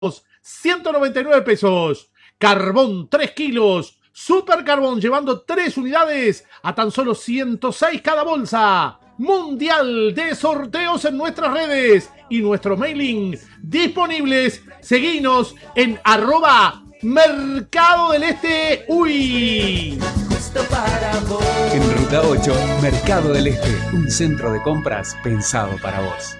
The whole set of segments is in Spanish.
199 pesos. Carbón 3 kilos. Super Carbón llevando 3 unidades a tan solo 106 cada bolsa. Mundial de sorteos en nuestras redes y nuestro mailing disponibles. Seguinos en @Mercado del Este. ¡Uy! En Ruta 8, Mercado del Este, un centro de compras pensado para vos.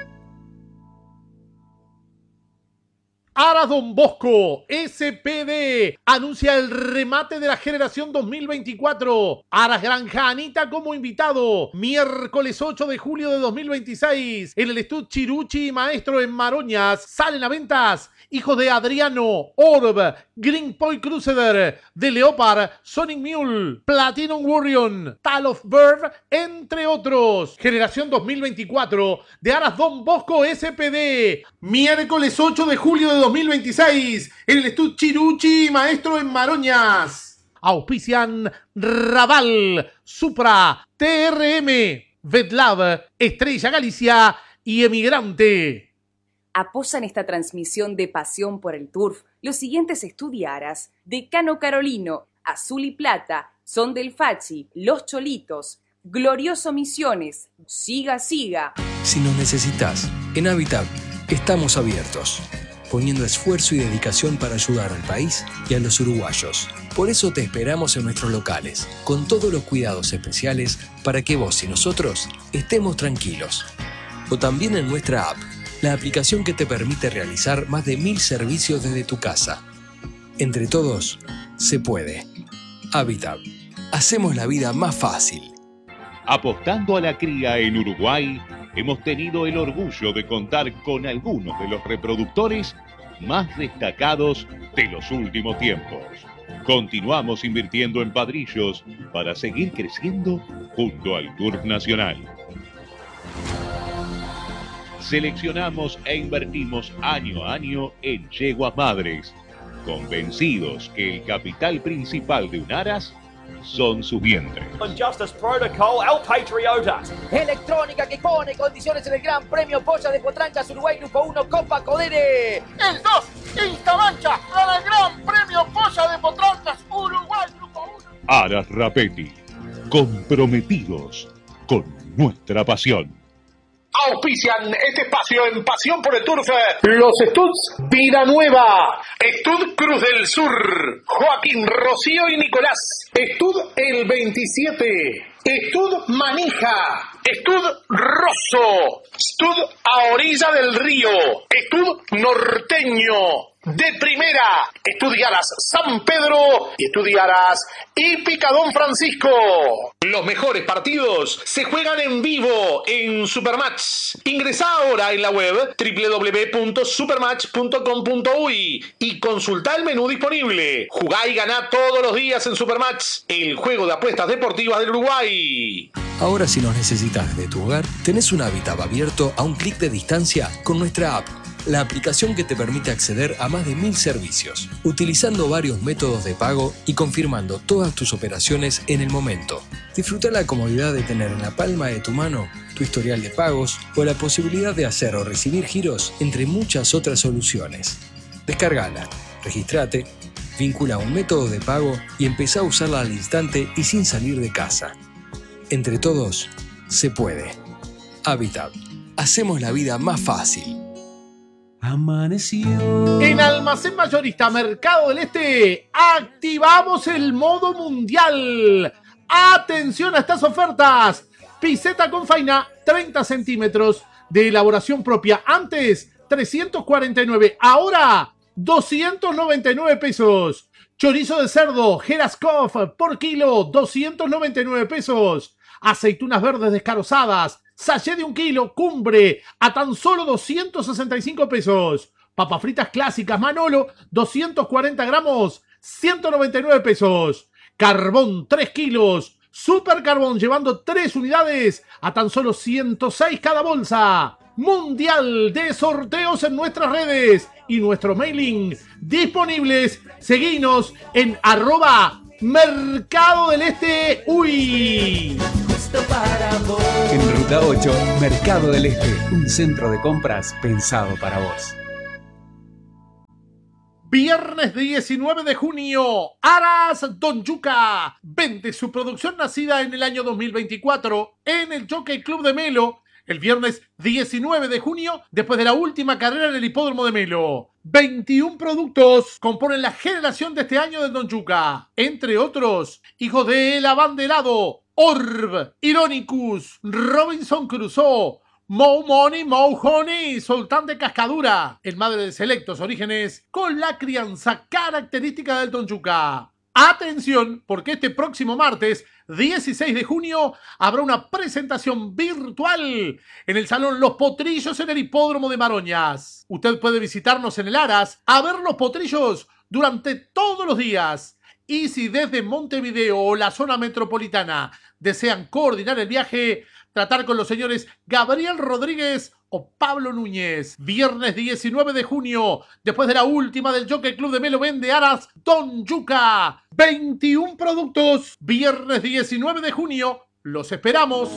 Aras Don Bosco, SPD, anuncia el remate de la generación 2024. Aras Granja Anita como invitado. Miércoles 8 de julio de 2026. En el Estud Chiruchi Maestro en Maroñas. Salen a ventas hijos de Adriano, Orb, Green Point Crusader, The Leopard, Sonic Mule, Platinum Warrior, Tal of Bird, entre otros. Generación 2024 de Aras Don Bosco SPD. Miércoles 8 de julio de 2026 en el Estud Chiruchi Maestro en Maroñas. Auspician Raval, Supra, TRM, Vetlab, Estrella Galicia y Emigrante. Apoyan esta transmisión de pasión por el turf los siguientes estudiaras: Decano Carolino, Azul y Plata, Son del Fachi, Los Cholitos, Glorioso Misiones, Siga Siga. Si nos necesitas, en Habitat estamos abiertos, poniendo esfuerzo y dedicación para ayudar al país y a los uruguayos. Por eso te esperamos en nuestros locales, con todos los cuidados especiales para que vos y nosotros estemos tranquilos. O también en nuestra app, la aplicación que te permite realizar más de 1000 servicios desde tu casa. Entre todos, se puede. Habitat. Hacemos la vida más fácil. Apostando a la cría en Uruguay, hemos tenido el orgullo de contar con algunos de los reproductores más destacados de los últimos tiempos. Continuamos invirtiendo en padrillos para seguir creciendo junto al Turf Nacional. Seleccionamos e invertimos año a año en yeguas madres, convencidos que el capital principal de un aras son sus vientres. Justice Protocol, El Patriota. Electrónica que pone condiciones en el Gran Premio Polla de Potrancas Uruguay Grupo 1 Copa Codere. El 2, Instamancha, gana el Gran Premio Polla de Potrancas Uruguay Grupo 1. Aras Rapetti, comprometidos con nuestra pasión. Auspician este espacio en Pasión por el Turf. Los Studs Vida Nueva, Estud Cruz del Sur, Joaquín, Rocío y Nicolás, Estud El 27, Estud Manija, Estud Rosso, Estud A Orilla del Río, Estud Norteño. De primera, estudiarás San Pedro y estudiarás Hípica Don Francisco. Los mejores partidos se juegan en vivo en Supermatch. Ingresá ahora en la web www.supermatch.com.uy y consultá el menú disponible. Jugá y ganá todos los días en Supermatch, el juego de apuestas deportivas del Uruguay. Ahora, si nos necesitas desde tu hogar, tenés un Habitat abierto a un clic de distancia con nuestra app, la aplicación que te permite acceder a más de 1000 servicios, utilizando varios métodos de pago y confirmando todas tus operaciones en el momento. Disfruta la comodidad de tener en la palma de tu mano tu historial de pagos o la posibilidad de hacer o recibir giros, entre muchas otras soluciones. Descárgala, registrate, vincula un método de pago y empezá a usarla al instante y sin salir de casa. Entre todos, se puede. Habitat. Hacemos la vida más fácil. Amaneció. En Almacén Mayorista Mercado del Este activamos el modo mundial. Atención a estas ofertas. Piseta con faina 30 centímetros de elaboración propia. Antes 349, ahora 299 pesos. Chorizo de cerdo Geraskov por kilo 299 pesos. Aceitunas verdes descarozadas sachet de 1 kilo, Cumbre, a tan solo 265 pesos. Papas fritas clásicas Manolo, 240 gramos, 199 pesos. Carbón 3 kilos, Super Carbón llevando 3 unidades, a tan solo 106 cada bolsa. Mundial de sorteos en nuestras redes y nuestro mailing disponibles. Seguinos en @Mercado del Este. ¡Uy! En Ruta 8, Mercado del Este, un centro de compras pensado para vos. Viernes 19 de junio, Aras Don Yuca vende su producción nacida en el año 2024 en el Jockey Club de Melo. El viernes 19 de junio, después de la última carrera en el hipódromo de Melo. 21 productos componen la generación de este año del Don Yuca. Entre otros, hijos de El Abanderado, Orb, Ironicus, Robinson Crusoe, Mo Money, Mo Honey, Sultán de Cascadura, el madre de selectos orígenes, con la crianza característica del Don Yuca. Atención, porque este próximo martes 16 de junio habrá una presentación virtual en el Salón Los Potrillos en el Hipódromo de Maroñas. Usted puede visitarnos en el Aras a ver los potrillos durante todos los días. Y si desde Montevideo o la zona metropolitana desean coordinar el viaje, tratar con los señores Gabriel Rodríguez o Pablo Núñez. Viernes 19 de junio, después de la última del Jockey Club de Melo, vende Aras Don Yuca. 21 productos. Viernes 19 de junio. Los esperamos.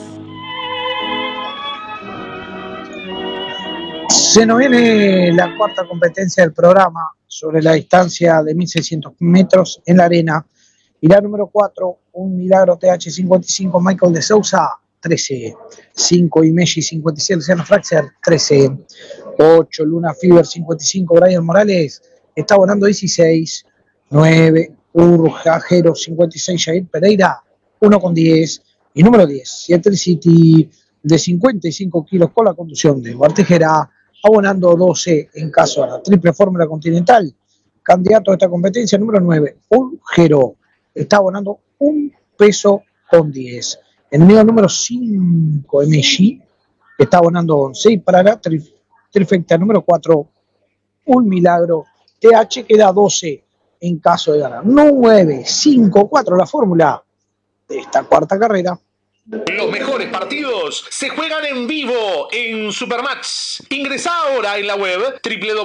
Se nos viene la cuarta competencia del programa sobre la distancia de 1600 metros en la arena. Y la número 4, un Milagro TH55, Michael de Sousa, 13. 5 Imeji 56, Luciano Fraxer, 13. 8 Luna Fever 55, Brian Morales, está volando 16. 9 Urjajero 56, Jair Pereira, 1,10. Y número 10, Seattle City de 55 kilos con la conducción de Bartejera, abonando 12 en caso a la triple fórmula continental. Candidato a esta competencia, número 9, Urjero, está abonando 1 peso con 10. En el medio número 5, MG, está abonando 11. Y para la trifecta número 4, un Milagro TH, que da 12 en caso de ganar. 9, 5, 4, la fórmula de esta cuarta carrera. Los mejores partidos se juegan en vivo en Supermatch. Ingresá ahora en la web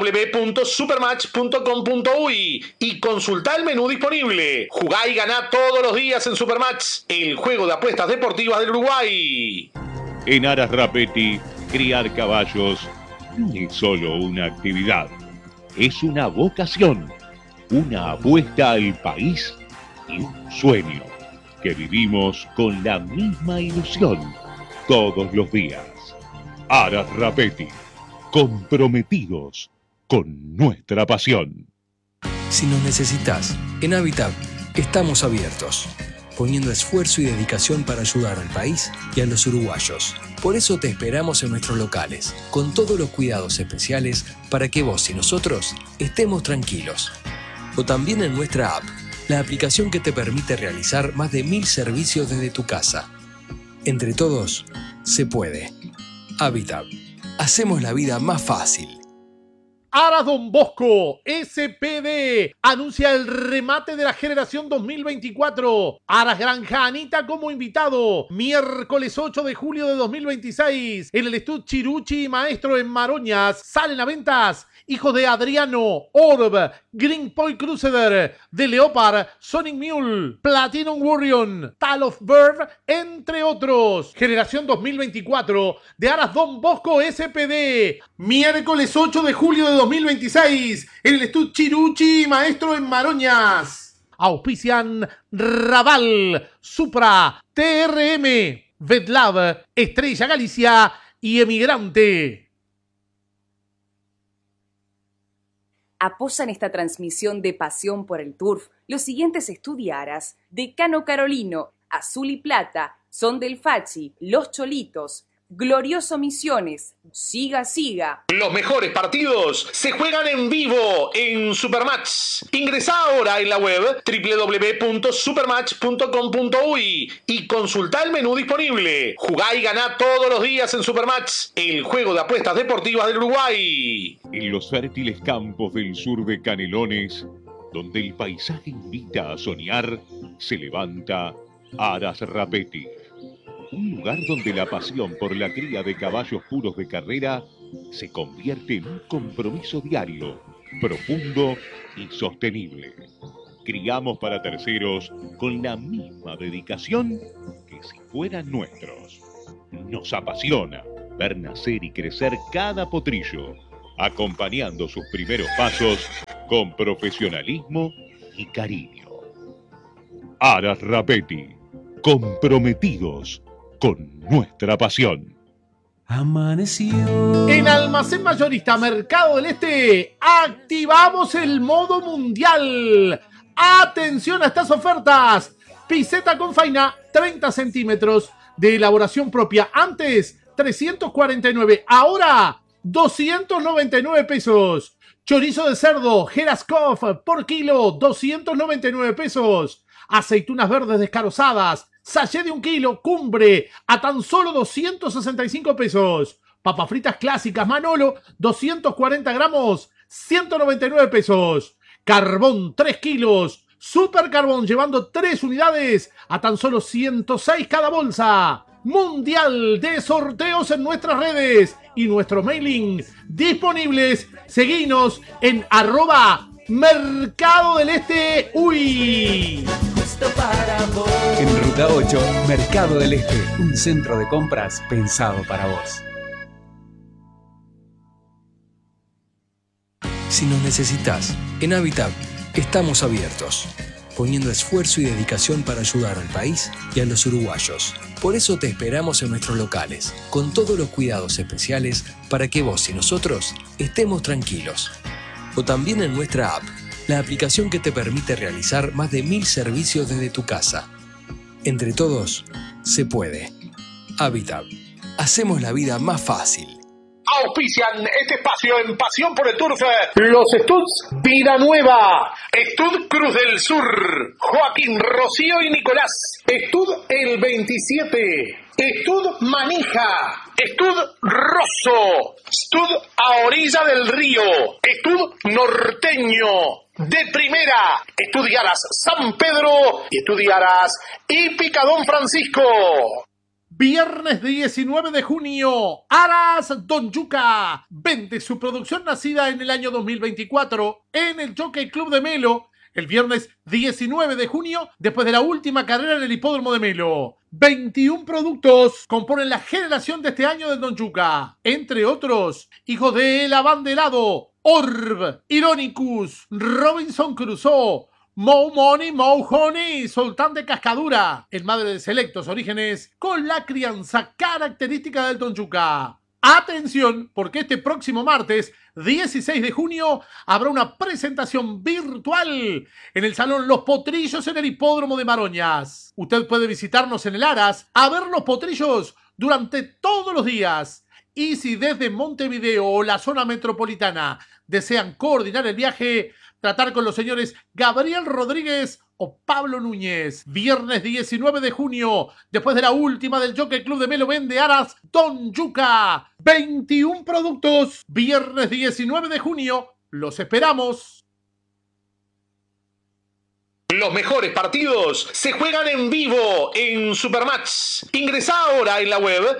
www.supermatch.com.uy y consultá el menú disponible. Jugá y ganá todos los días en Supermatch, el juego de apuestas deportivas del Uruguay. En Aras Rapetti, criar caballos no es solo una actividad, es una vocación, una apuesta al país y un sueño que vivimos con la misma ilusión todos los días. Aras Rapetti, comprometidos con nuestra pasión. Si nos necesitas, en Habitat estamos abiertos, poniendo esfuerzo y dedicación para ayudar al país y a los uruguayos. Por eso te esperamos en nuestros locales, con todos los cuidados especiales para que vos y nosotros estemos tranquilos. O también en nuestra app, la aplicación que te permite realizar más de 1000 servicios desde tu casa. Entre todos, se puede. Habitat. Hacemos la vida más fácil. Aras Don Bosco, SPD, anuncia el remate de la generación 2024. Aras Granja Anita como invitado. Miércoles 8 de julio de 2026. En el Estud Chiruchi Maestro en Maroñas. Salen a ventas hijos de Adriano, Orb, Green Point Crusader, The Leopard, Sonic Mule, Platinum Warrior, Tal of Bird, entre otros. Generación 2024 de Aras Don Bosco SPD. Miércoles 8 de julio de 2026 en el Estud Chiruchi Maestro en Maroñas. Auspician Raval, Supra, TRM, Vetlab, Estrella Galicia y Emigrante. Apoyan esta transmisión de Pasión por el Turf los siguientes estudiaras: Decano Carolino, Azul y Plata, Son del Fachi, Los Cholitos, Glorioso Misiones, Siga Siga. Los mejores partidos se juegan en vivo en Supermatch. Ingresá ahora en la web www.supermatch.com.uy y consultá el menú disponible. Jugá y ganá todos los días en Supermatch, el juego de apuestas deportivas del Uruguay. En los fértiles campos del sur de Canelones, donde el paisaje invita a soñar, se levanta Aras Rapetti. Un lugar donde la pasión por la cría de caballos puros de carrera se convierte en un compromiso diario, profundo y sostenible. Criamos para terceros con la misma dedicación que si fueran nuestros. Nos apasiona ver nacer y crecer cada potrillo, acompañando sus primeros pasos con profesionalismo y cariño. Aras Rapetti, comprometidos con nuestra pasión. Amaneció. En Almacén Mayorista Mercado del Este activamos el modo mundial. Atención a estas ofertas. Piseta con faina 30 centímetros de elaboración propia. Antes 349, ahora 299 pesos. Chorizo de cerdo Geraskov por kilo 299 pesos. Aceitunas verdes descarozadas sachet de 1 kilo, Cumbre, a tan solo 265 pesos. Papas fritas clásicas Manolo, 240 gramos, 199 pesos. Carbón 3 kilos, Super Carbón llevando 3 unidades, a tan solo 106 cada bolsa. Mundial de sorteos en nuestras redes y nuestro mailing disponibles. Seguinos en @Mercado del Este UI. En Ruta 8, Mercado del Este, un centro de compras pensado para vos. Si nos necesitas, en Habitat estamos abiertos, poniendo esfuerzo y dedicación para ayudar al país y a los uruguayos. Por eso te esperamos en nuestros locales, con todos los cuidados especiales para que vos y nosotros estemos tranquilos. O también en nuestra app, la aplicación que te permite realizar más de 1000 servicios desde tu casa. Entre todos, se puede. Habitat. Hacemos la vida más fácil. Auspician este espacio en Pasión por el Turf. Los Studs Vida Nueva, Stud Cruz del Sur, Joaquín, Rocío y Nicolás, Stud El 27, Stud Manija, Stud Rosso, Stud A Orilla del Río, Stud Norteño, de Primera, Estudiaras San Pedro y Estudiaras y Picadón Francisco. Viernes 19 de junio, Aras Don Yuca vende su producción nacida en el año 2024 en el Jockey Club de Melo. El viernes 19 de junio, después de la última carrera en el hipódromo de Melo. 21 productos componen la generación de este año del Don Yuca. Entre otros, Hijo del Abanderado, Orb, Ironicus, Robinson Crusoe, Mo Money, Mo Honey, Sultán de Cascadura, el madre de selectos orígenes, con la crianza característica del Don Yuca. Atención, porque este próximo martes, 16 de junio, habrá una presentación virtual en el Salón Los Potrillos en el Hipódromo de Maroñas. Usted puede visitarnos en el Aras a ver los potrillos durante todos los días. Y si desde Montevideo o la zona metropolitana desean coordinar el viaje, tratar con los señores Gabriel Rodríguez o Pablo Núñez. Viernes 19 de junio, después de la última del Jockey Club de Melo, vende Aras Don Yuca. 21 productos. Viernes 19 de junio, los esperamos. Los mejores partidos se juegan en vivo en Supermatch. Ingresá ahora en la web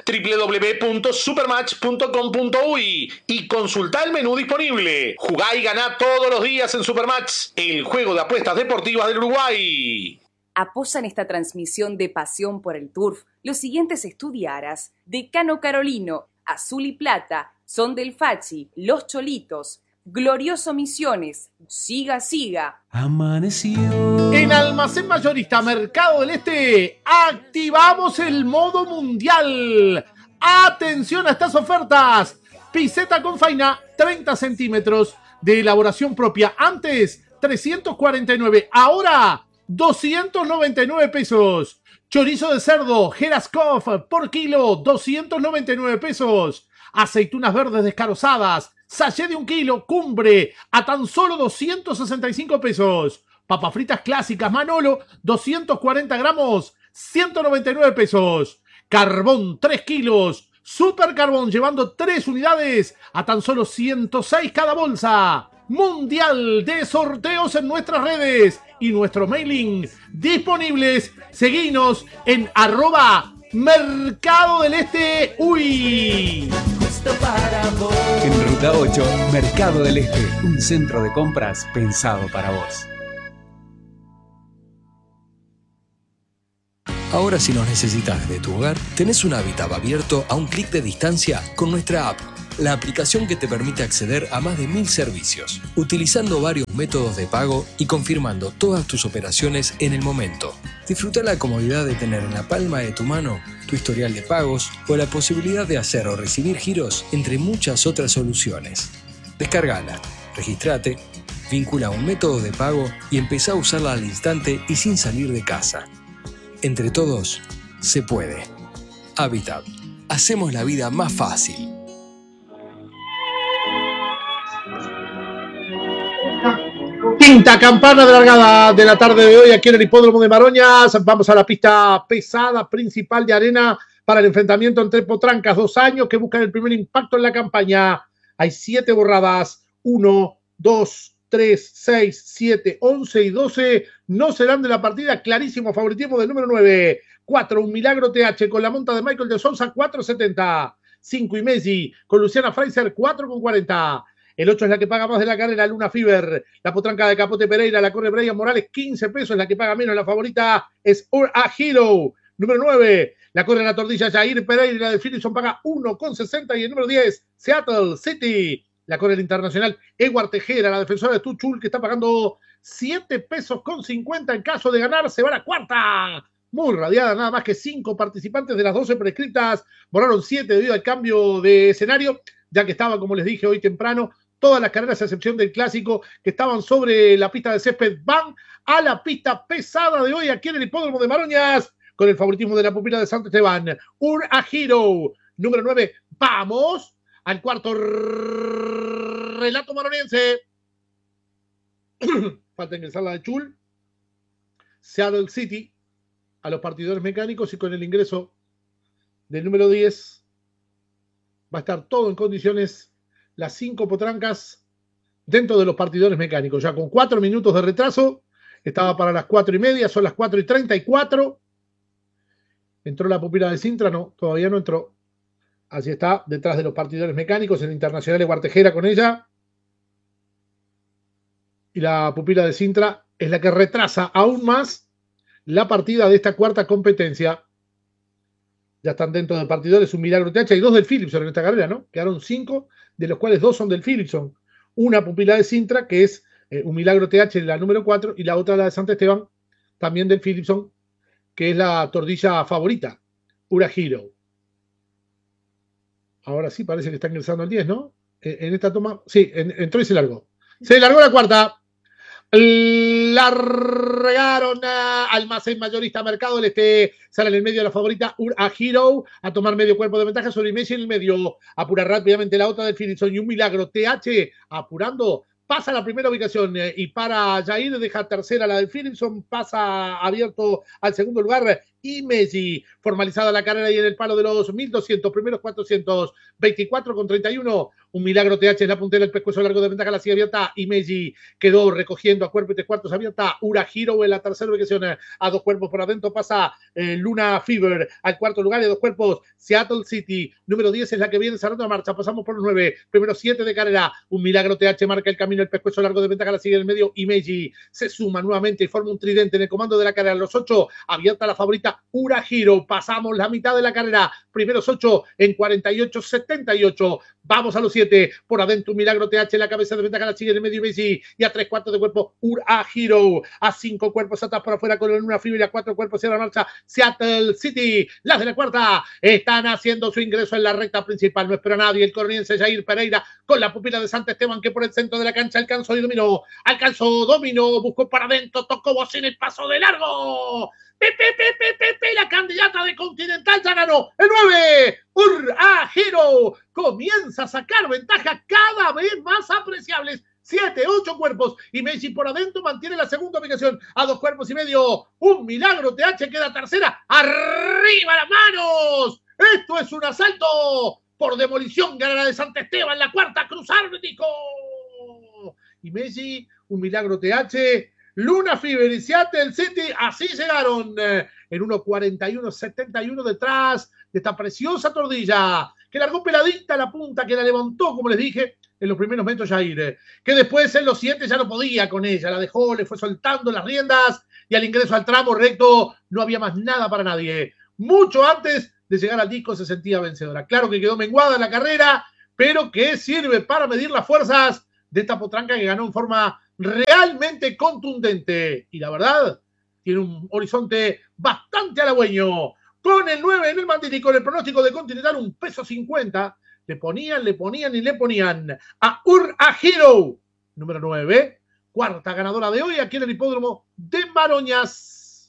www.supermatch.com.uy y consultá el menú disponible. Jugá y ganá todos los días en Supermatch, el juego de apuestas deportivas del Uruguay. Apoyan esta transmisión de Pasión por el Turf los siguientes estudiaras: Decano Carolino, Azul y Plata, Son del Fachi, Los Cholitos, Glorioso Misiones, Siga Siga. Amaneció. En Almacén Mayorista Mercado del Este activamos el modo mundial. Atención a estas ofertas. Piseta con faina 30 centímetros de elaboración propia. Antes 349, ahora 299 pesos. Chorizo de cerdo Geraskov por kilo 299 pesos. Aceitunas verdes descarozadas sachet de 1 kilo, Cumbre, a tan solo 265 pesos. Papas fritas clásicas Manolo, 240 gramos, 199 pesos. Carbón 3 kilos, Super Carbón llevando 3 unidades, a tan solo 106 cada bolsa. Mundial de sorteos en nuestras redes y nuestro mailing disponibles. Seguinos en @Mercado del Este UI. En Ruta 8, Mercado del Este, un centro de compras pensado para vos. Ahora, si nos necesitas de tu hogar, tenés un hábitat abierto a un clic de distancia con nuestra app, la aplicación que te permite acceder a más de 1000 servicios, utilizando varios métodos de pago y confirmando todas tus operaciones en el momento. Disfruta la comodidad de tener en la palma de tu mano tu historial de pagos o la posibilidad de hacer o recibir giros, entre muchas otras soluciones. Descárgala, registrate, vincula un método de pago y empezá a usarla al instante y sin salir de casa. Entre todos, se puede. Habitat. Hacemos la vida más fácil. Quinta campana de largada de la tarde de hoy aquí en el Hipódromo de Maroñas. Vamos a la pista pesada principal de arena para el enfrentamiento entre potrancas, 2 años que buscan el primer impacto en la campaña. Hay 7 borradas, 1, 2, 3, 6, 7, 11 y 12 no serán de la partida. Clarísimo favoritismo del número 9. 4, Un Milagro TH con la monta de Michael de Sousa, 4.70. 5 y Messi con Luciana Fraser, 4.40. El 8 es la que paga más de la carrera, Luna Fever. La potranca de Capote Pereira la corre Brian Morales, 15 pesos. La que paga menos, la favorita es A Hero. Número 9, la corre la tordilla Jair Pereira. La de Philipson paga 1.60. Y el número 10, Seattle City. La corre el internacional Edward Tejera, la defensora de Tuchul, que está pagando 7 pesos con 50. En caso de ganar, se va a la cuarta. Muy radiada, nada más que 5 participantes de las 12 prescriptas. Borraron 7 debido al cambio de escenario, ya que estaba, como les dije hoy temprano, todas las carreras, a excepción del clásico, que estaban sobre la pista de césped, van a la pista pesada de hoy aquí en el Hipódromo de Maroñas, con el favoritismo de la pupila de Santo Esteban. A Hero, número 9. Vamos al cuarto relato maroniense. Falta ingresar la de Chul. Seattle City a los partidores mecánicos, y con el ingreso del número 10 va a estar todo en condiciones. Las 5 potrancas dentro de los partidores mecánicos, ya con 4 minutos de retraso. Estaba para las 4:30, son las 4:34. ¿Entró la pupila de Sintra? No, todavía no entró. Así está, detrás de los partidores mecánicos, el internacional de Guartejera con ella. Y la pupila de Sintra es la que retrasa aún más la partida de esta cuarta competencia. Ya están dentro de partidores Un Milagro TH. Hay 2 del Philipson en esta carrera, ¿no? Quedaron 5, de los cuales 2 son del Philipson. Una pupila de Sintra, que es Un Milagro TH, la número 4, y la otra, la de Santo Esteban, también del Philipson, que es la tordilla favorita, A Hero. Ahora sí parece que está ingresando el 10, ¿no? En esta toma, sí, entró y se largó. Se largó la cuarta. Largaron Almacén Mayorista Mercado del Este. Sale en el medio de la favorita A Hero a tomar medio cuerpo de ventaja sobre Messi en el medio. Apura rápidamente la otra del Philipson y Un Milagro TH apurando. Pasa a la primera ubicación y para Jair, deja tercera la del Philipson, pasa abierto al segundo lugar y Messi. Formalizada la carrera y en el palo de los 1200, primeros 400, 24,31. Un Milagro TH es la puntera, el pescuezo largo de ventaja, la sigue abierta y Messi quedó recogiendo a cuerpo y 3/4 abierta. A Hero en la tercera ubicación, a 2 cuerpos por adentro pasa Luna Fever al cuarto lugar y a 2 cuerpos Seattle City. Número 10 es la que viene cerrando la marcha, pasamos por los 9, primeros 7 de carrera. Un Milagro TH marca el camino, el pescuezo largo de ventaja, la sigue en el medio y Messi se suma nuevamente y forma un tridente en el comando de la carrera. Los 8, abierta la favorita A Hero. Pasamos la mitad de la carrera, primeros 8 en 48,78. Vamos a los 7, por adentro Un Milagro TH, la cabeza de ventaja la sigue en el medio Messi y a 3/4 de cuerpo A Hero, a 5 cuerpos atrás por afuera con una fibra y a 4 cuerpos cierra la marcha Seattle City. Las de la cuarta están haciendo su ingreso en la recta principal, no espera nadie, el coroniense Jair Pereira con la pupila de Santo Esteban, que por el centro de la cancha alcanzó y dominó, buscó para adentro, tocó bocina el paso de largo. La candidata de Continental ya ganó. El 9, A Hero, comienza a sacar ventaja cada vez más apreciables. 7, 8 cuerpos y Messi por adentro mantiene la segunda ubicación a 2 cuerpos y medio. Un Milagro TH queda tercera. ¡Arriba las manos! Esto es un asalto por demolición. Gana la de Santo Esteban, la cuarta, cruzar, Nico. Y Messi, Un Milagro TH, Luna Fever y Seattle City, así llegaron en 1:41,71 detrás de esta preciosa tordilla, que largó peladita la punta, que la levantó, como les dije, en los primeros metros Jair, que después en los 7 ya no podía con ella, la dejó, le fue soltando las riendas y al ingreso al tramo recto no había más nada para nadie. Mucho antes de llegar al disco se sentía vencedora. Claro que quedó menguada en la carrera, pero que sirve para medir las fuerzas de esta potranca que ganó en forma realmente contundente. Y la verdad, tiene un horizonte bastante halagüeño. Con el 9 en el mandil y con el pronóstico de Continental, un peso 50. Le ponían a Hero, número 9, cuarta ganadora de hoy aquí en el hipódromo de Maroñas.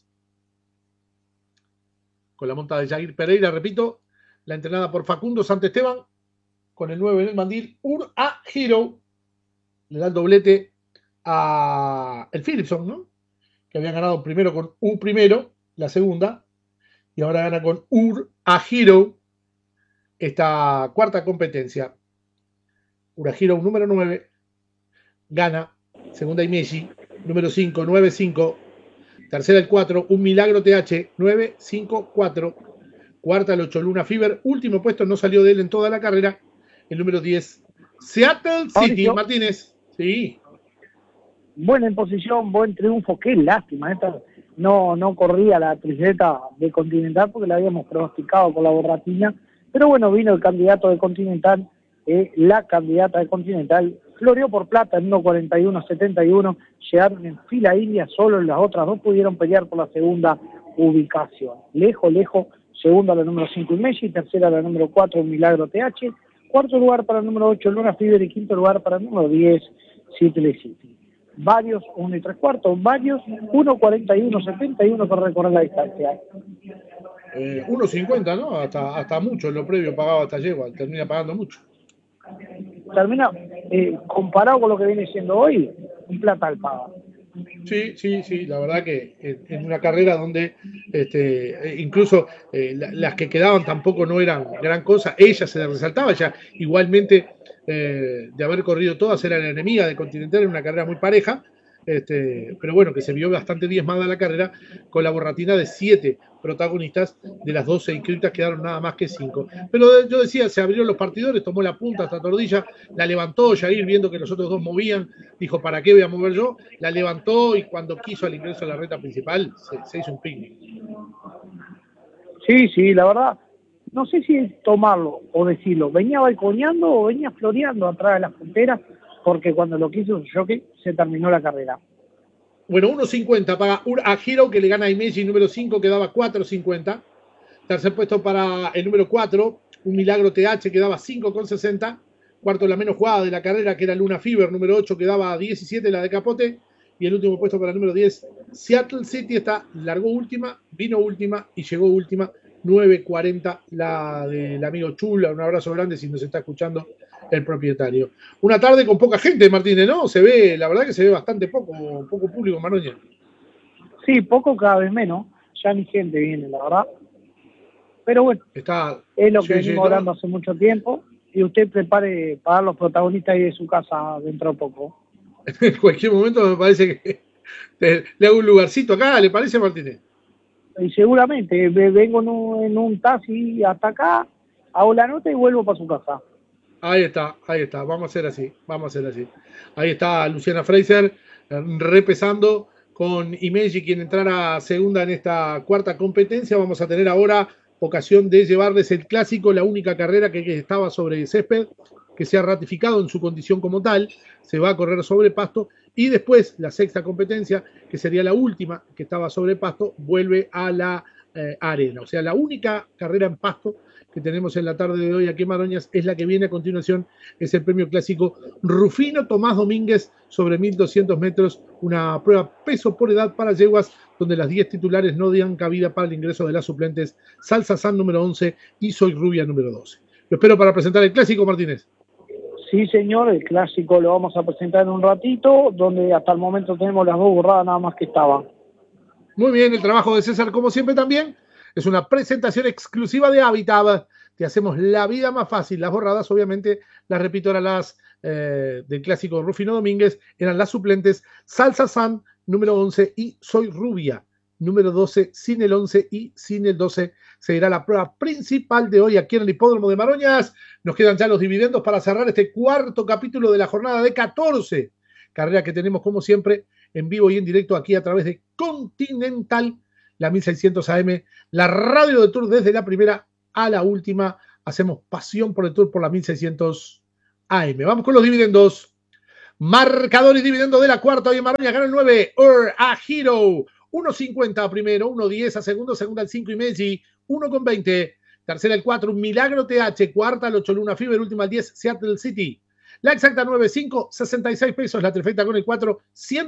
Con la monta de Jair Pereira, repito, la entrenada por Facundo Santesteban, con el 9 en el mandil, Hero. Le da el doblete a el Philipson, ¿no? Que habían ganado primero con primero, la segunda, y ahora gana con Hero esta cuarta competencia. Hero número 9 gana, segunda Imeji, número 5, 9-5, tercera el 4, Un Milagro TH, 9-5-4, cuarta el 8, Luna Fever, último puesto, no salió de él en toda la carrera, el número 10, Seattle City. Martínez, sí. Buena en posición, buen triunfo, qué lástima, esta no corría la triceta de Continental porque la habíamos pronosticado con la borratina, pero bueno, vino el candidato de Continental, la candidata de Continental, floreó por plata en 1.41.71, llegaron en fila india, solo las otras dos pudieron pelear por la segunda ubicación. Lejos, segunda la número 5 Imeji, tercera la número 4 Un Milagro TH, cuarto lugar para el número 8 Luna Fever y quinto lugar para el número 10 Seattle City. Varios 1 3/4, varios 1.41.71 para recorrer la distancia. 1.50, ¿no? Hasta mucho en lo previo pagaba hasta yegua, termina pagando mucho. Termina, comparado con lo que viene siendo hoy, un platal paga. Sí, la verdad que en una carrera donde incluso las que quedaban tampoco no eran gran cosa, ella se resaltaba, ella igualmente de haber corrido todas era la enemiga de Continental en una carrera muy pareja, pero bueno, que se vio bastante diezmada la carrera con la borratina de 7 protagonistas, de las 12 inscritas quedaron nada más que 5. Pero yo decía, se abrieron los partidores, tomó la punta hasta Tordilla, la levantó Jair viendo que los otros dos movían, dijo, ¿para qué voy a mover yo? La levantó y cuando quiso al ingreso a la recta principal se hizo un picnic. Sí, la verdad, no sé si tomarlo o decirlo, venía balconeando o venía floreando atrás de las fronteras, porque cuando lo quiso su jockey se terminó la carrera. Bueno, 1.50 para Hero, que le gana a Imeji, número 5, que daba 4.50. Tercer puesto para el número 4, Un Milagro TH, que daba 5.60. Cuarto, la menos jugada de la carrera, que era Luna Fever, número 8, que daba 17, la de Capote. Y el último puesto para el número 10, Seattle City, largó última, vino última y llegó última. 9.40 la del amigo Chula. Un abrazo grande si nos está escuchando el propietario. Una tarde con poca gente, Martínez, ¿no? Se ve, la verdad que se ve bastante poco público en Maroña. Sí, poco, cada vez menos. Ya ni gente viene, la verdad. Pero bueno, es lo que venimos hablando hace mucho tiempo. Y usted prepare para los protagonistas ahí de su casa dentro de poco. En cualquier momento me parece que le hago un lugarcito acá, ¿le parece, Martínez? Y seguramente, vengo en un taxi hasta acá, hago la nota y vuelvo para su casa. Ahí está, vamos a hacer así. Ahí está Luciana Fraser repesando con Imeji, quien entrará segunda en esta cuarta competencia. Vamos a tener ahora ocasión de llevarles el clásico, la única carrera que estaba sobre césped, que se ha ratificado en su condición como tal, se va a correr sobre pasto, y después la sexta competencia, que sería la última que estaba sobre pasto, vuelve a la arena. O sea, la única carrera en pasto que tenemos en la tarde de hoy aquí en Maroñas es la que viene a continuación, es el premio clásico Rufino Tomás Domínguez sobre 1.200 metros, una prueba peso por edad para yeguas, donde las 10 titulares no dan cabida para el ingreso de las suplentes Salsa San número 11 y Soy Rubia número 12. Lo espero para presentar el clásico, Martínez. Sí, señor, el clásico lo vamos a presentar en un ratito, donde hasta el momento tenemos las dos borradas nada más que estaban. Muy bien, el trabajo de César, como siempre también, es una presentación exclusiva de Habitat. Te hacemos la vida más fácil. Las borradas, obviamente, las repito, eran las del clásico Rufino Domínguez, eran las suplentes Salsa San, número 11, y Soy Rubia, número 12, sin el 11 y sin el 12. Seguirá la prueba principal de hoy aquí en el Hipódromo de Maroñas. Nos quedan ya los dividendos para cerrar este cuarto capítulo de la jornada de 14. Carrera que tenemos, como siempre, en vivo y en directo aquí a través de Continental, la 1600 AM, la radio de Tour desde la primera a la última, hacemos pasión por el Tour por las 1600 AM. Vamos con los dividendos. Marcador y dividendo de la cuarta. Hoy en Maroña gana el 9. A Hero. 1.50 a primero, 1.10 a segundo, segunda el 5 y Messi, 1.20. Tercera el 4, un Milagro TH. Cuarta el 8, Luna Fever. Última el 10, Seattle City. La exacta 9.5, 66 pesos. La trifecta con el 4,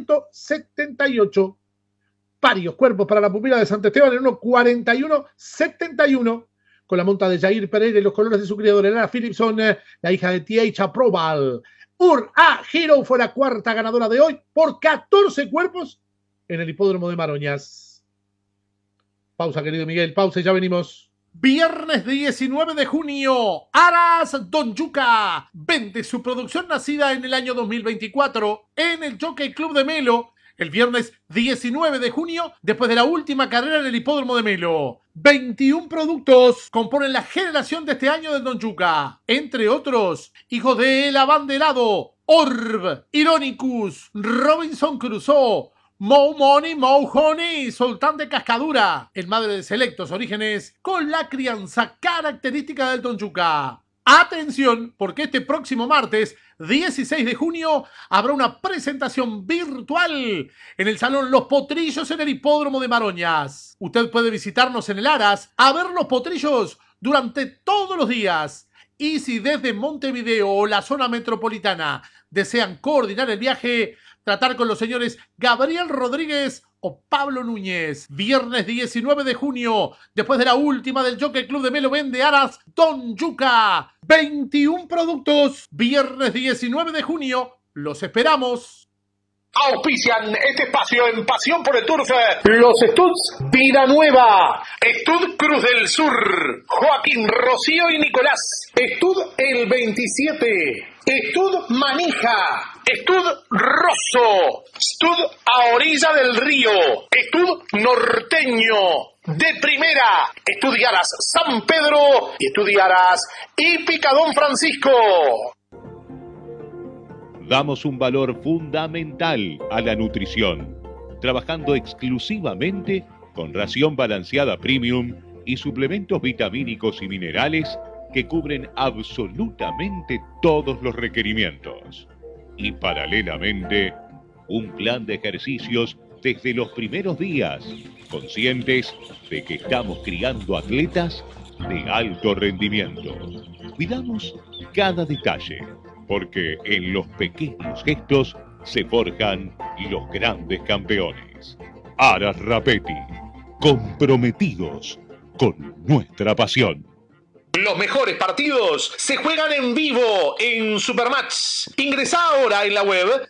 178. Varios cuerpos para la pupila de Santesteban en 1.41.71. Con la monta de Jair Pereira y los colores de su criador, Elena Philipson, la hija de TH Aprobal. A Hero fue la cuarta ganadora de hoy por 14 cuerpos en el hipódromo de Maroñas. Pausa, querido Miguel, pausa y ya venimos. Viernes 19 de junio, Aras Don Yuca vende su producción nacida en el año 2024 en el Jockey Club de Melo. El viernes 19 de junio, después de la última carrera en el hipódromo de Melo. 21 productos componen la generación de este año del Don Yuca. Entre otros, hijos de El Abanderado, Orb, Ironicus, Robinson Crusoe, Mo Money, Mo Honey, Sultán de Cascadura, el madre de selectos orígenes, con la crianza característica del Don Yuca. Atención, porque este próximo martes, 16 de junio, habrá una presentación virtual en el Salón Los Potrillos en el Hipódromo de Maroñas. Usted puede visitarnos en el Aras a ver los potrillos durante todos los días. Y si desde Montevideo o la zona metropolitana desean coordinar el viaje, tratar con los señores Gabriel Rodríguez o Pablo Núñez. Viernes 19 de junio, después de la última del Jockey Club de Melo, vende Aras Don Yuca. 21 productos. Viernes 19 de junio, los esperamos. Auspician este espacio en Pasión por el Turf. Los Studs Vida Nueva, Stud Cruz del Sur, Joaquín, Rocío y Nicolás, Stud El 27, Stud Manija, Stud Rosso, Stud A Orilla del Río, Stud Norteño, de Primera, Estudiaras San Pedro y Estudiaras Hípica Don Francisco. Damos un valor fundamental a la nutrición, trabajando exclusivamente con ración balanceada premium y suplementos vitamínicos y minerales que cubren absolutamente todos los requerimientos. Y paralelamente, un plan de ejercicios desde los primeros días, conscientes de que estamos criando atletas de alto rendimiento. Cuidamos cada detalle, porque en los pequeños gestos se forjan los grandes campeones. Aras Rapetti, comprometidos con nuestra pasión. Los mejores partidos se juegan en vivo en Supermatch. Ingresá ahora en la web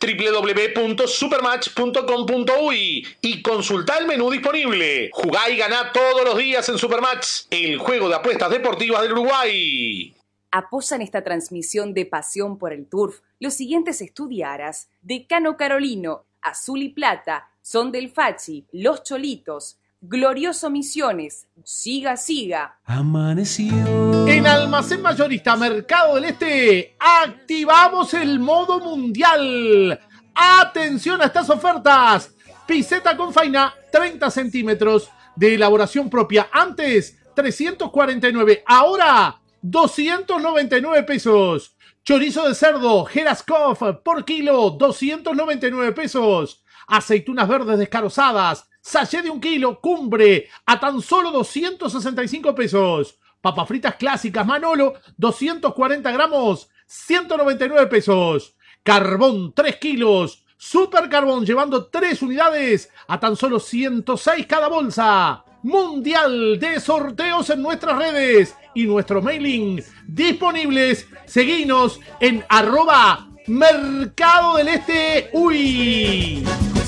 www.supermatch.com.uy y consultá el menú disponible. Jugá y ganá todos los días en Supermatch, el juego de apuestas deportivas del Uruguay. Apoyan esta transmisión de Pasión por el Turf los siguientes estudiaras: Decano Carolino, Azul y Plata, Son del Fachi, Los Cholitos, Glorioso Misiones, Siga Siga. Amaneció. En Almacén Mayorista Mercado del Este activamos el modo mundial. Atención a estas ofertas. Piseta con faina 30 centímetros de elaboración propia. Antes 349, ahora 299 pesos. Chorizo de cerdo Geraskov por kilo, 299 pesos. Aceitunas verdes descarozadas, sachet de 1 kilo, Cumbre, a tan solo 265 pesos. Papas fritas clásicas Manolo, 240 gramos, 199 pesos. Carbón 3 kilos, Super Carbón llevando 3 unidades, a tan solo 106 cada bolsa. Mundial de sorteos en nuestras redes y nuestro mailing disponibles. Seguinos en @Mercado del Este UI.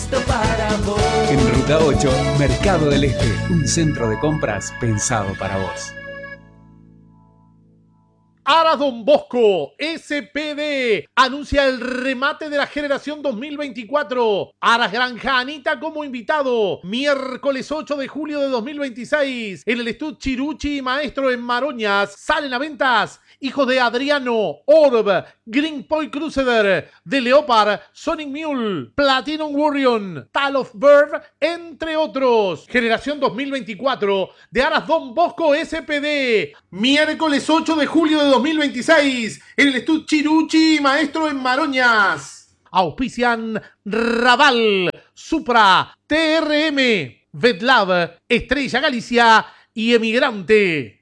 En Ruta 8, Mercado del Este, un centro de compras pensado para vos. Aras Don Bosco SPD anuncia el remate de la generación 2024. Aras Granja Anita como invitado. Miércoles 8 de julio de 2026 en el Estud Chiruchi Maestro en Maroñas. Salen a ventas hijos de Adriano, Orb, Green Point Crusader, The Leopard, Sonic Mule, Platinum Warrior, Tal of Bird, entre otros. Generación 2024 de Aras Don Bosco SPD. Miércoles 8 de julio de 2026 en el Estud Chiruchi Maestro en Maroñas. Auspician Raval, Supra, TRM, Vetlab, Estrella Galicia y Emigrante.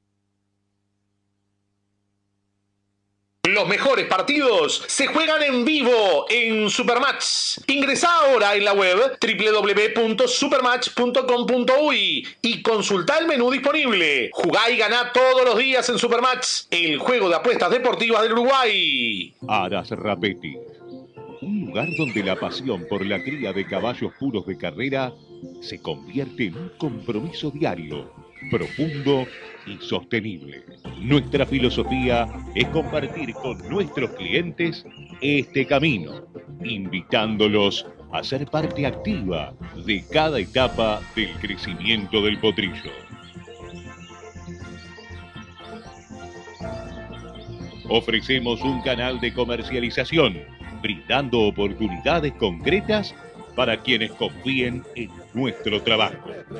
Los mejores partidos se juegan en vivo en Supermatch. Ingresá ahora en la web www.supermatch.com.uy y consultá el menú disponible. Jugá y ganá todos los días en Supermatch, el juego de apuestas deportivas del Uruguay. Aras Rapetti, un lugar donde la pasión por la cría de caballos puros de carrera se convierte en un compromiso diario, profundo y sostenible. Nuestra filosofía es compartir con nuestros clientes este camino, invitándolos a ser parte activa de cada etapa del crecimiento del potrillo. Ofrecemos un canal de comercialización, brindando oportunidades concretas para quienes confíen en nuestro trabajo.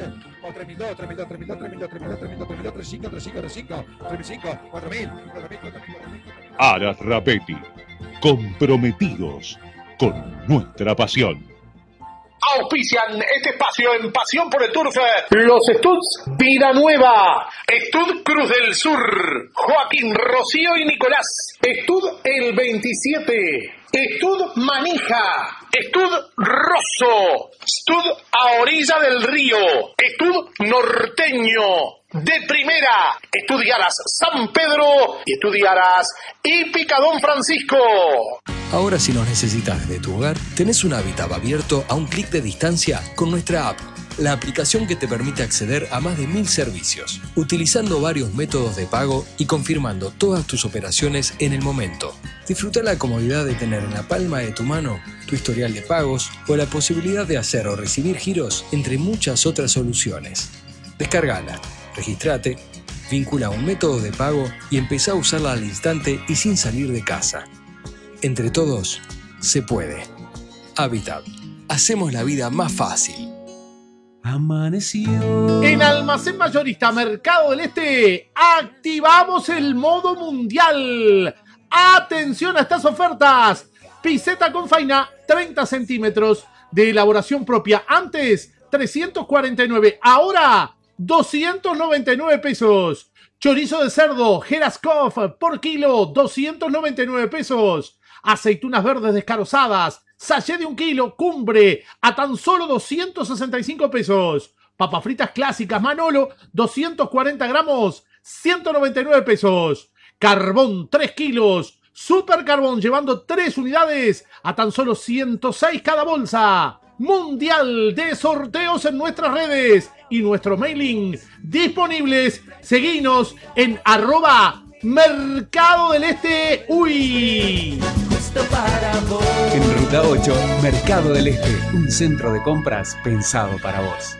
Aras Rapetti, comprometidos con nuestra pasión. Auspician este espacio en Pasión por el Turf los Studs Vida Nueva, Estud Cruz del Sur, Joaquín, Rocío y Nicolás, Estud el 27, Estud Manija, Estud Rosso, Estud a orilla del río, Estud Norteño, de primera, Estudiaras San Pedro y Estudiaras Hípica Don Francisco. Ahora si nos necesitas de tu hogar, tenés un hábitat abierto a un clic de distancia con nuestra app, la aplicación que te permite acceder a más de 1000 servicios, utilizando varios métodos de pago y confirmando todas tus operaciones en el momento. Disfruta la comodidad de tener en la palma de tu mano tu historial de pagos o la posibilidad de hacer o recibir giros entre muchas otras soluciones. Descárgala, registrate, vincula un método de pago y empezá a usarla al instante y sin salir de casa. Entre todos, se puede. Habitat. Hacemos la vida más fácil. Amaneció. En Almacén Mayorista Mercado del Este, activamos el modo mundial. ¡Atención a estas ofertas! Piseta con faina, 30 centímetros de elaboración propia. Antes, 349. Ahora, 299 pesos. Chorizo de cerdo, Geraskov, por kilo, 299 pesos. Aceitunas verdes descarozadas, sachet de 1 kilo, Cumbre, a tan solo 265 pesos. Papas fritas clásicas, Manolo, 240 gramos, 199 pesos. Carbón, 3 kilos. Super Carbón, llevando 3 unidades, a tan solo 106 cada bolsa. Mundial de sorteos en nuestras redes y nuestro mailing disponibles. Seguinos en @Mercado del Este UI. En Ruta 8, Mercado del Este, un centro de compras pensado para vos.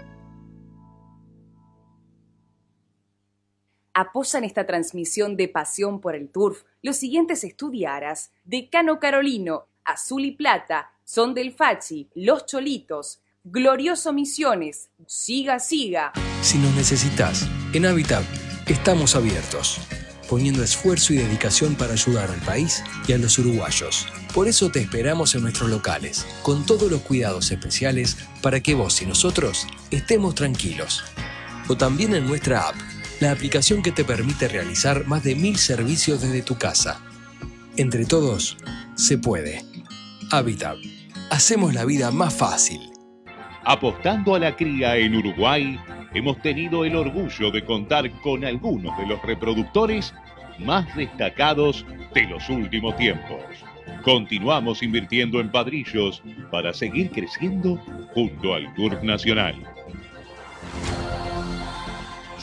Apoyan esta transmisión de Pasión por el Turf los siguientes estudiaras: Decano Carolino, Azul y Plata, Son del Fachi, Los Cholitos, Glorioso Misiones, Siga Siga. Si nos necesitas, en Habitat estamos abiertos, poniendo esfuerzo y dedicación para ayudar al país y a los uruguayos. Por eso te esperamos en nuestros locales, con todos los cuidados especiales para que vos y nosotros estemos tranquilos. O también en nuestra app, la aplicación que te permite realizar más de 1000 servicios desde tu casa. Entre todos, se puede. Habitat. Hacemos la vida más fácil. Apostando a la cría en Uruguay, hemos tenido el orgullo de contar con algunos de los reproductores más destacados de los últimos tiempos. Continuamos invirtiendo en padrillos para seguir creciendo junto al Turf Nacional.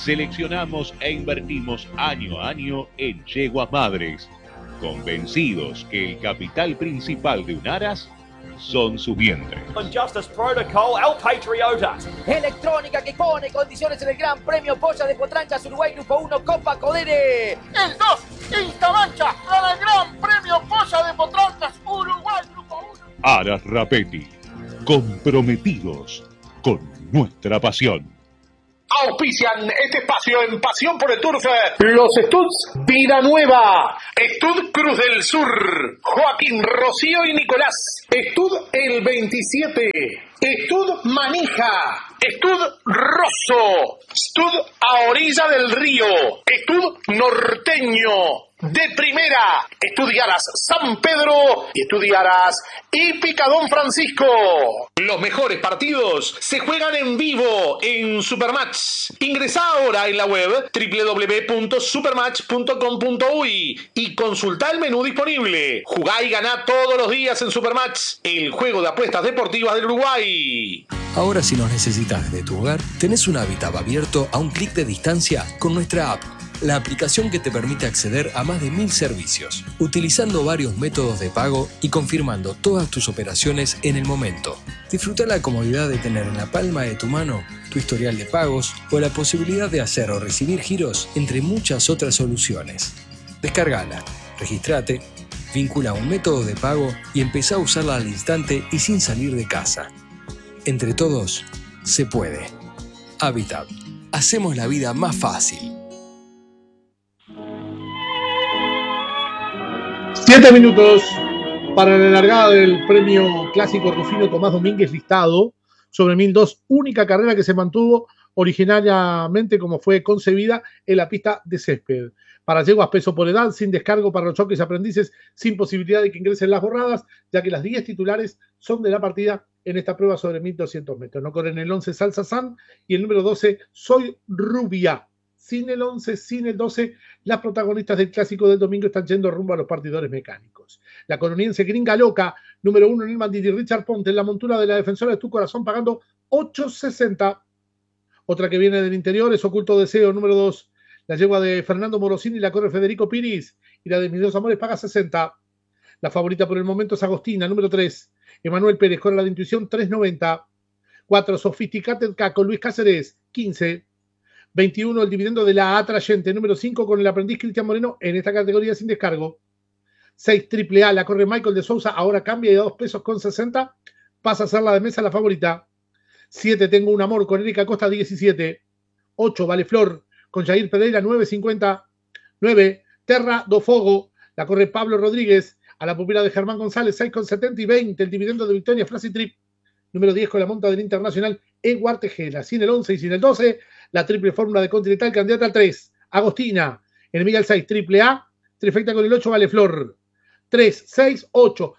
seleccionamos e invertimos año a año en yeguas madres, convencidos que el capital principal de un aras son sus vientres. On Justice Protocol, El Patriota. Electrónica que pone condiciones en el Gran Premio Polla de Potrancas Uruguay Grupo 1 Copa Codere. El 2, Instamancha, gana el Gran Premio Polla de Potrancas Uruguay Grupo 1. Aras Rapetti, comprometidos con nuestra pasión. Auspician este espacio en Pasión por el Turf los Studs Vida Nueva, Stud Cruz del Sur, Joaquín, Rocío y Nicolás, Stud el 27, Stud Manija, Stud Rosso, Stud a orilla del río, Stud Norteño, de primera, Estudiaras San Pedro y Estudiaras Hípica Don Francisco. Los mejores partidos se juegan en vivo en Supermatch. Ingresá ahora en la web www.supermatch.com.uy y consultá el menú disponible. Jugá y ganá todos los días en Supermatch, el juego de apuestas deportivas del Uruguay. Ahora, si nos necesitas desde tu hogar, tenés un hábitat abierto a un clic de distancia con nuestra app. La aplicación que te permite acceder a más de 1000 servicios, utilizando varios métodos de pago y confirmando todas tus operaciones en el momento. Disfruta la comodidad de tener en la palma de tu mano tu historial de pagos o la posibilidad de hacer o recibir giros, entre muchas otras soluciones. Descárgala, regístrate, vincula un método de pago y empezá a usarla al instante y sin salir de casa. Entre todos, se puede. Habitat. Hacemos la vida más fácil. 7 minutos para la largada del premio clásico Rufino Tomás Domínguez listado sobre 1002, única carrera que se mantuvo originariamente como fue concebida en la pista de césped. Para yeguas peso por edad, sin descargo para los choques aprendices, sin posibilidad de que ingresen las borradas, ya que las 10 titulares son de la partida en esta prueba sobre 1200 metros. No corren el 11 Salsa San y el número 12 Soy Rubia. Sin el 11, sin el 12, las protagonistas del clásico del domingo están yendo rumbo a los partidores mecánicos. La coloniense Gringa Loca, número 1 en el Mandiri, Richard Ponte, en la montura de la defensora de Tu Corazón, pagando 8.60. Otra que viene del interior es Oculto Deseo, número 2. La yegua de Fernando Morosini, la corre Federico Piris, y la de Mis Dos Amores paga 60. La favorita por el momento es Agostina, número 3. Emanuel Pérez, corre la de Intuición, 3.90. 4. Sophisticated Caco, Luis Cáceres, 15. 21, el dividendo de la Atrayente, número 5, con el aprendiz Cristian Moreno en esta categoría sin descargo. 6, Triple A, la corre Michael de Sousa, ahora cambia de 2 pesos con 60, pasa a ser la de mesa la favorita. 7, Tengo un Amor, con Erika Costa, 17. 8, Vale Flor, con Jair Pereira, 9.50. 9, Terra do Fogo, la corre Pablo Rodríguez, a la pupila de Germán González, 6,70 y 20, el dividendo de Victoria Flasi Trip, número 10, con la monta del Internacional Eduard Tejera. Sin el 11 y sin el 12, la triple fórmula de Continental, candidata al 3. Agostina, enemiga al 6, triple A, trifecta con el 8, Vale Flor. 3, 6, 8,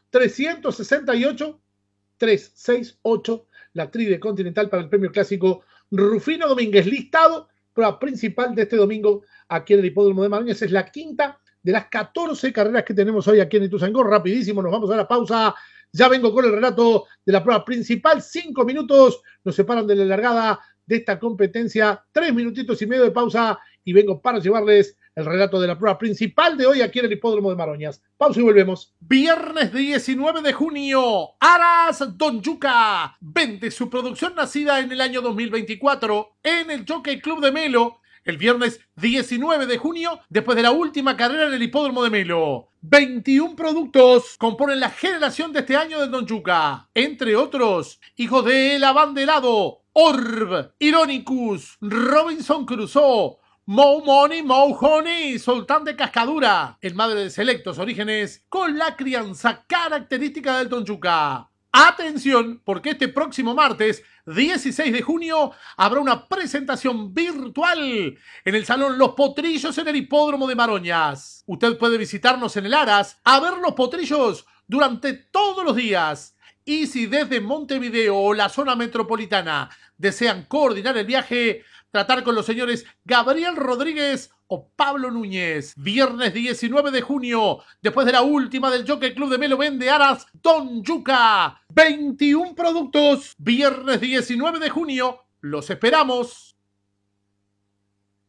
368, 3, 6, 8, la tri de Continental para el premio clásico Rufino Domínguez, listado, prueba principal de este domingo aquí en el Hipódromo de Maroñas. Es la quinta de las 14 carreras que tenemos hoy aquí en Ituzaingó. Rapidísimo, nos vamos a la pausa. Ya vengo con el relato de la prueba principal. 5 minutos nos separan de la largada de esta competencia. 3 minutitos y medio de pausa y vengo para llevarles el relato de la prueba principal de hoy aquí en el Hipódromo de Maroñas. Pausa y volvemos. Viernes 19 de junio, Aras Don Yuca vende su producción nacida en el año 2024 en el Jockey Club de Melo. El viernes 19 de junio, después de la última carrera en el Hipódromo de Melo. 21 productos componen la generación de este año del Don Yuca. Entre otros, hijos de El Abanderado, Orb, Ironicus, Robinson Crusoe, Mo Money, Mo Honey, Sultán de Cascadura, el madre de selectos orígenes, con la crianza característica del Don Yuca. Atención, porque este próximo martes 16 de junio habrá una presentación virtual en el Salón Los Potrillos en el Hipódromo de Maroñas. Usted puede visitarnos en el Aras a ver los potrillos durante todos los días. Y si desde Montevideo o la zona metropolitana desean coordinar el viaje, tratar con los señores Gabriel Rodríguez o Pablo Núñez. Viernes 19 de junio, después de la última del Jockey Club de Melo, vende Aras Don Yuca. 21 productos. Viernes 19 de junio, los esperamos.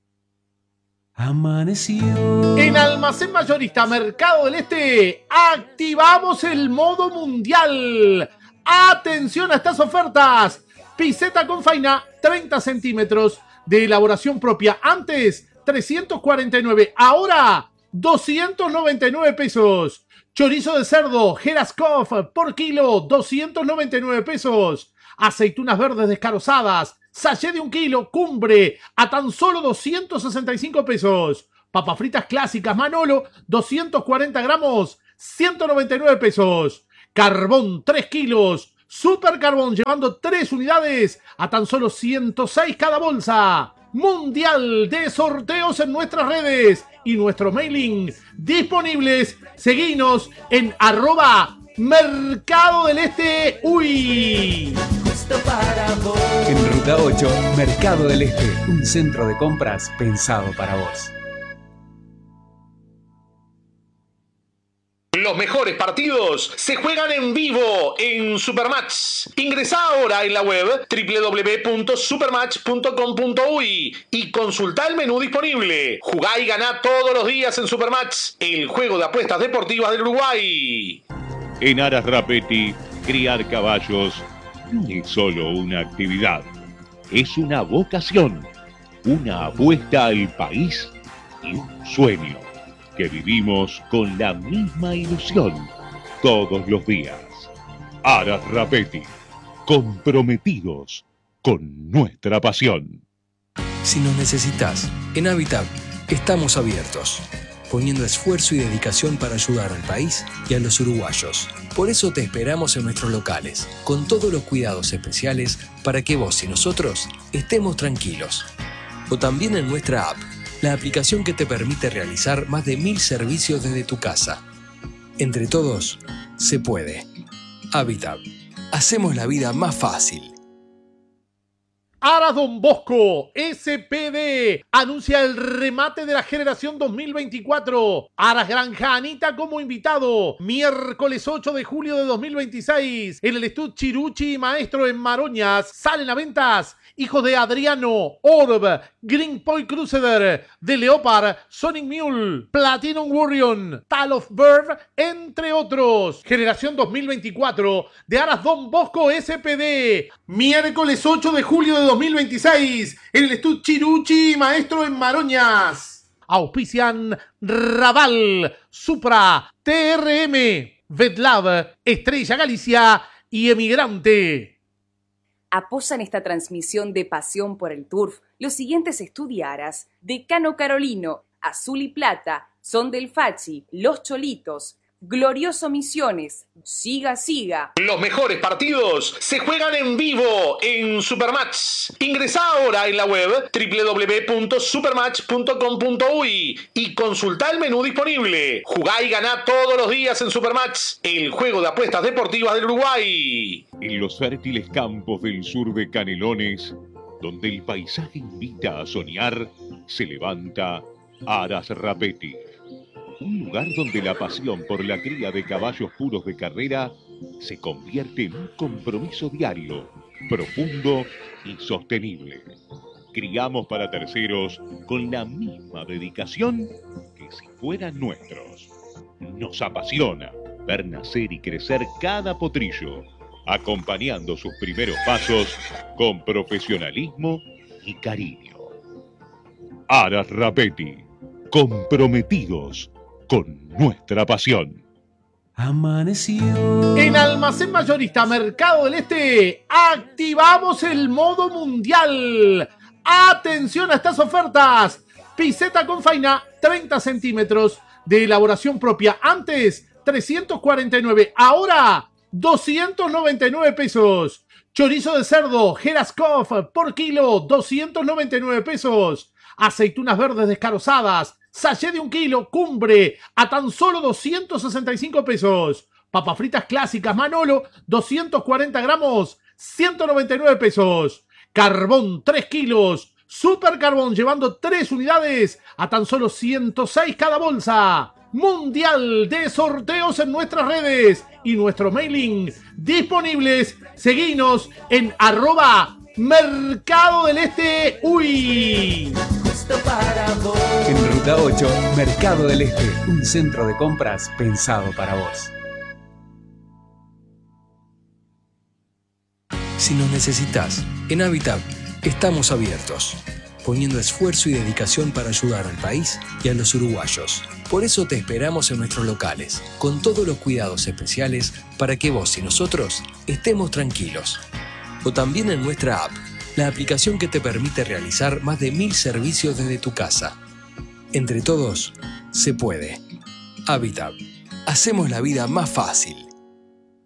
Amaneció. En Almacén Mayorista Mercado del Este activamos el modo mundial. Atención a estas ofertas. Piseta con faina 30 centímetros de elaboración propia. Antes 349, ahora 299 pesos. Chorizo de cerdo Geraskov por kilo 299 pesos. Aceitunas verdes descarozadas sachet de 1 kilo, Cumbre, a tan solo 265 pesos. Papas fritas clásicas Manolo, 240 gramos, 199 pesos. Carbón, 3 kilos. Super Carbón, llevando 3 unidades, a tan solo 106 cada bolsa. Mundial de sorteos en nuestras redes y nuestro mailing disponibles. Seguinos en @Mercado del Este. ¡Uy! En Ruta 8, Mercado del Este, un centro de compras pensado para vos. Los mejores partidos se juegan en vivo en Supermatch. Ingresá ahora en la web www.supermatch.com.uy y consultá el menú disponible. Jugá y ganá todos los días en Supermatch, el juego de apuestas deportivas del Uruguay. En Aras Rapetti, criar caballos no es solo una actividad, es una vocación, una apuesta al país y un sueño que vivimos con la misma ilusión todos los días. Aras Rapetti, comprometidos con nuestra pasión. Si nos necesitas, en Habitat estamos abiertos, poniendo esfuerzo y dedicación para ayudar al país y a los uruguayos. Por eso te esperamos en nuestros locales, con todos los cuidados especiales para que vos y nosotros estemos tranquilos. O también en nuestra app, la aplicación que te permite realizar más de 1000 servicios desde tu casa. Entre todos, se puede. Habitat. Hacemos la vida más fácil. Aras Don Bosco, SPD, anuncia el remate de la generación 2024. Aras Granja Anita como invitado. Miércoles 8 de julio de 2026. En el Estud Chiruchi Maestro en Maroñas. Salen a ventas hijos de Adriano, Orb, Green Point Crusader, The Leopard, Sonic Mule, Platinum Warrior, Tal of Bird, entre otros. Generación 2024 de Aras Don Bosco SPD. Miércoles 8 de julio de 2026 en el Estud Chiruchi Maestro en Maroñas. Auspician Raval, Supra, TRM, Vetlab, Estrella Galicia y Emigrante. Apoyan esta transmisión de Pasión por el Turf los siguientes estudiaras: Decano Carolino, Azul y Plata, Son del Fachi, Los Cholitos, Glorioso Misiones, Siga Siga. Los mejores partidos se juegan en vivo en Supermatch. Ingresá ahora en la web www.supermatch.com.uy y consultá el menú disponible. Jugá y ganá todos los días en Supermatch, el juego de apuestas deportivas del Uruguay. En los fértiles campos del sur de Canelones, donde el paisaje invita a soñar, se levanta Aras Rapetti. Un lugar donde la pasión por la cría de caballos puros de carrera se convierte en un compromiso diario, profundo y sostenible. Criamos para terceros con la misma dedicación que si fueran nuestros. Nos apasiona ver nacer y crecer cada potrillo, acompañando sus primeros pasos con profesionalismo y cariño. Aras Rapetti, comprometidos con nuestra pasión. Amaneció. En Almacén Mayorista Mercado del Este activamos el modo mundial. Atención a estas ofertas. Piseta con faina 30 centímetros de elaboración propia. Antes 349, ahora 299 pesos. Chorizo de cerdo Geraskov por kilo 299 pesos. Aceitunas verdes descarozadas sachet de 1 kilo, Cumbre, a tan solo 265 pesos. Papas fritas clásicas Manolo, 240 gramos, 199 pesos. Carbón, 3 kilos. Super Carbón, llevando 3 unidades, a tan solo 106 cada bolsa. Mundial de sorteos en nuestras redes y nuestro mailing disponibles. Seguinos en @Mercado del Este. ¡Uy! puesto para vos. En Ruta 8, Mercado del Este, un centro de compras pensado para vos. Si nos necesitas, en Habitat estamos abiertos, poniendo esfuerzo y dedicación para ayudar al país y a los uruguayos. Por eso te esperamos en nuestros locales, con todos los cuidados especiales para que vos y nosotros estemos tranquilos. O también en nuestra app, la aplicación que te permite realizar más de 1000 servicios desde tu casa. Entre todos, se puede. Habitat. Hacemos la vida más fácil.